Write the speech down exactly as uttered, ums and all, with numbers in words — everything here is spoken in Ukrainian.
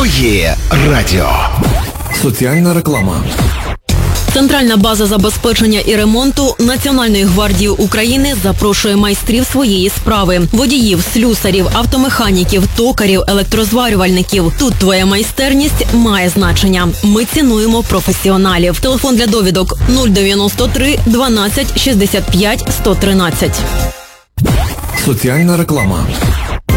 Твоє радіо. Соціальна реклама. Центральна база забезпечення і ремонту Національної гвардії України запрошує майстрів своєї справи. Водіїв, слюсарів, автомеханіків, токарів, електрозварювальників. Тут твоя майстерність має значення. Ми цінуємо професіоналів. Телефон для довідок нуль дев'яносто три дванадцять шістдесят п'ять сто тринадцять. Соціальна реклама.